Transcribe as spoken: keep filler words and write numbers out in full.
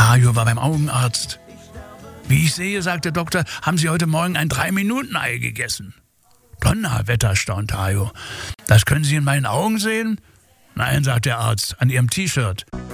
Tayo war beim Augenarzt. Wie ich sehe, sagt der Doktor, haben Sie heute Morgen ein Drei-Minuten-Ei gegessen. Donnerwetter, staunt Tayo. Das können Sie in meinen Augen sehen? Nein, sagt der Arzt, an Ihrem T-Shirt.